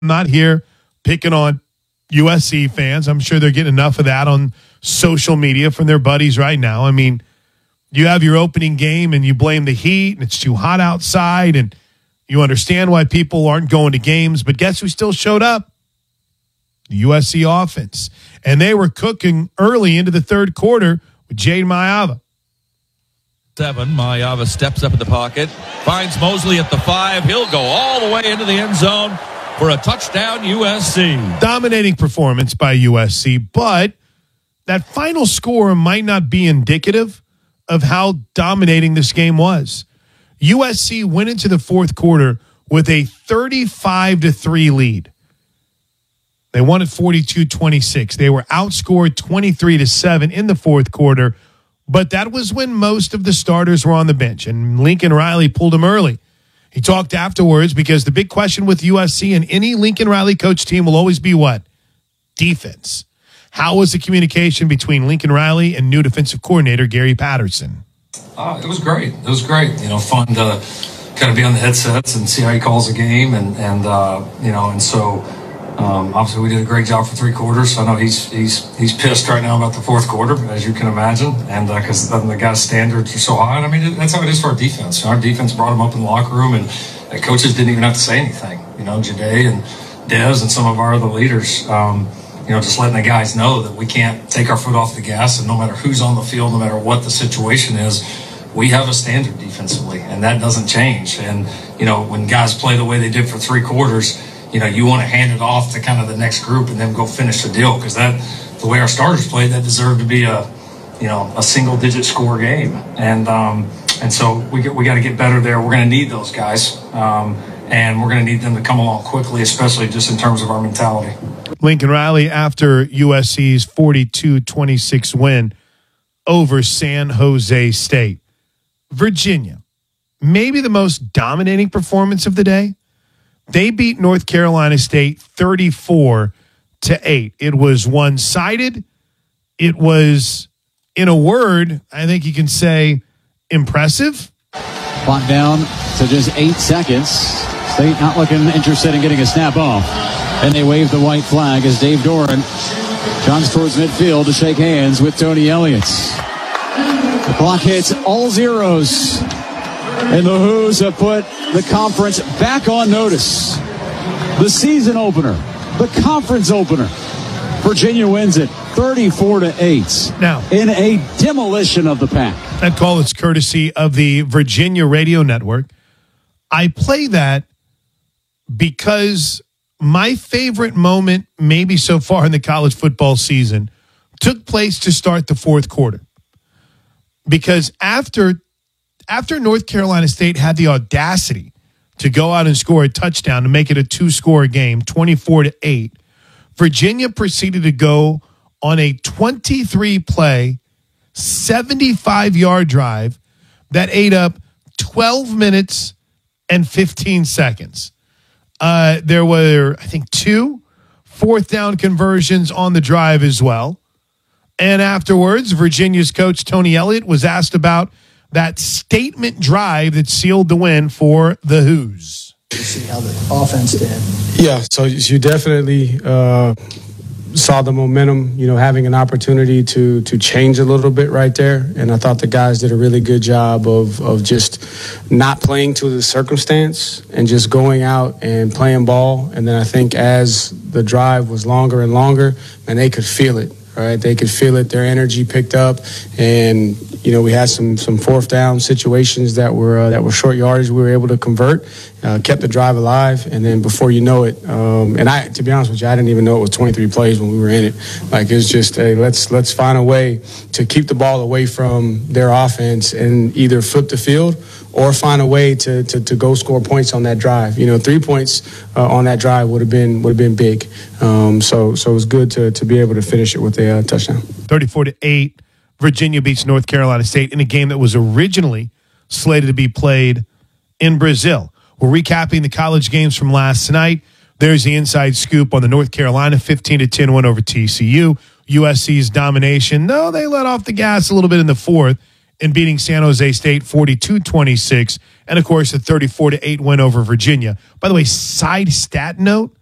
not here picking on USC fans. I'm sure they're getting enough of that on social media from their buddies right now. I mean, you have your opening game and you blame the heat and it's too hot outside and you understand why people aren't going to games, but guess who still showed up? The USC offense. And they were cooking early into the third quarter with Jade Mayava. 7, Mayava steps up in the pocket, finds Mosley at the 5. He'll go all the way into the end zone for a touchdown, USC. Dominating performance by USC, but that final score might not be indicative of how dominating this game was. USC went into the fourth quarter with a 35-3 lead. They won at 42-26. They were outscored 23-7 in the fourth quarter, but that was when most of the starters were on the bench, and Lincoln Riley pulled them early. He talked afterwards because the big question with USC and any Lincoln Riley coach team will always be what? Defense. How was the communication between Lincoln Riley and new defensive coordinator Gary Patterson? It was great. It was great. Fun to kind of be on the headsets and see how he calls the game, and so obviously we did a great job for 3 quarters. I know he's pissed right now about the fourth quarter, as you can imagine, and because the guys' standards are so high. And I mean, that's how it is for our defense. Our defense brought him up in the locker room, and coaches didn't even have to say anything. Jade and Dez and some of our other leaders. Just letting the guys know that we can't take our foot off the gas, and no matter who's on the field, no matter what the situation is, we have a standard defensively, and that doesn't change. And, when guys play the way they did for 3 quarters, you want to hand it off to kind of the next group and then go finish the deal, because the way our starters played, that deserved to be a single-digit score game. And so we got to get better there. We're going to need those guys, and we're going to need them to come along quickly, especially just in terms of our mentality. Lincoln Riley after USC's 42-26 win over San Jose State. Virginia, maybe the most dominating performance of the day. They beat North Carolina State 34-8. It was one-sided. It was, in a word, I think you can say, impressive. Clock down to just 8 seconds. State not looking interested in getting a snap off. And they wave the white flag as Dave Doran comes towards midfield to shake hands with Tony Elliott. The clock hits all zeros. And the Hoos have put the conference back on notice. The season opener, the conference opener. Virginia wins it 34-8. Now, in a demolition of the pack. That call is courtesy of the Virginia Radio Network. I play that because my favorite moment, maybe so far in the college football season, took place to start the fourth quarter. Because after North Carolina State had the audacity to go out and score a touchdown to make it a 2-score game, 24-8, Virginia proceeded to go on a 23-play, 75-yard drive that ate up 12 minutes and 15 seconds. There were, I think, 2 fourth-down conversions on the drive as well. And afterwards, Virginia's coach, Tony Elliott, was asked about that statement drive that sealed the win for the Hoos. See how the offense did. Yeah, so you definitely saw the momentum, having an opportunity to change a little bit right there. And I thought the guys did a really good job of just not playing to the circumstance and just going out and playing ball. And then I think as the drive was longer and longer, and they could feel it. Right, they could feel it. Their energy picked up, and we had some fourth down situations that were short yardage. We were able to convert, kept the drive alive, and then before you know it, and to be honest with you, I didn't even know it was 23 plays when we were in it. Like, it was just, hey, let's find a way to keep the ball away from their offense and either flip the field or find a way to go score points on that drive. 3 points on that drive would have been big. So it was good to be able to finish it with a touchdown. 34-8, Virginia beats North Carolina State in a game that was originally slated to be played in Brazil. We're recapping the college games from last night. There's the inside scoop on the North Carolina 15-10 win over TCU. USC's domination. No, they let off the gas a little bit in the fourth in beating San Jose State 42-26. And, of course, a 34-8 win over Virginia. By the way, side stat note,